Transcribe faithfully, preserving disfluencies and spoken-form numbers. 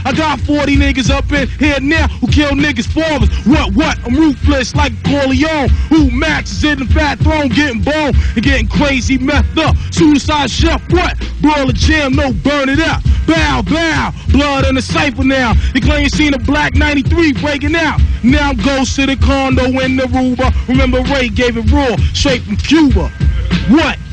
I got forty niggas up in here now who kill niggas fathers. What, what? I'm ruthless like Corleone, who matches in the fat throne, getting bone and getting crazy messed up. Suicide chef, what? Broil a jam, no burn it up. Bow, bow, blood in the cipher now. They claim you seen a black ninety-three breaking out. Now I'm ghost to the condo in the Aruba. Remember Ray gave it raw, straight from Cuba. What?